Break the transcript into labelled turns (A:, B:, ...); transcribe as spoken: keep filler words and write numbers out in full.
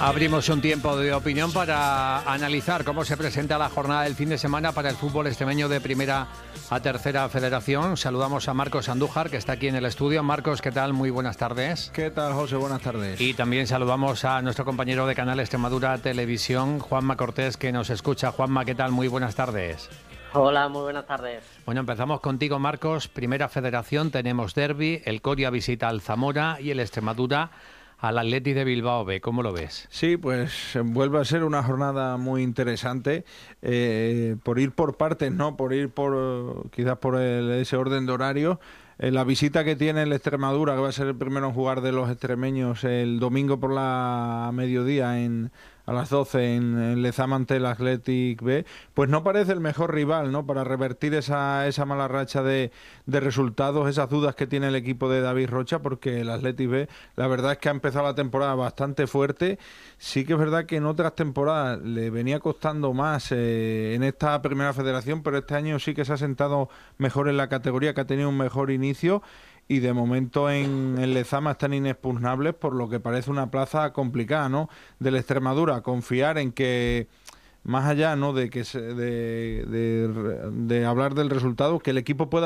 A: Abrimos un tiempo de opinión para analizar cómo se presenta la jornada del fin de semana para el fútbol extremeño de primera a tercera federación. Saludamos a Marcos Andújar, que está aquí en el estudio. Marcos, ¿qué tal? Muy buenas tardes.
B: ¿Qué tal, José? Buenas tardes.
A: Y también saludamos a nuestro compañero de Canal Extremadura Televisión, Juanma Cortés, que nos escucha. Juanma, ¿qué tal? Muy buenas tardes.
C: Hola, muy buenas tardes.
A: Bueno, empezamos contigo, Marcos. Primera federación, tenemos derbi, el Coria visita al Zamora y el Extremadura al Athletic de Bilbao B. ¿Cómo lo ves?
B: Sí, pues vuelve a ser una jornada muy interesante, eh, por ir por partes, ¿no? Por ir por, quizás por el, ese orden de horario. Eh, la visita que tiene el Extremadura, que va a ser el primero en jugar de los extremeños el domingo por la mediodía en a las doce en, en Lezama ante el Athletic B, pues no parece el mejor rival, ¿no? Para revertir esa, esa mala racha de, de resultados, esas dudas que tiene el equipo de David Rocha, porque el Athletic B, la verdad es que ha empezado la temporada bastante fuerte. Sí que es verdad que en otras temporadas le venía costando más eh, en esta primera federación, pero este año sí que se ha sentado mejor en la categoría, que ha tenido un mejor inicio. Y de momento en el Lezama están inexpugnables, por lo que parece una plaza complicada, ¿no? Del Extremadura, confiar en que, más allá, ¿no? de que se, de, de, de hablar del resultado, que el equipo pueda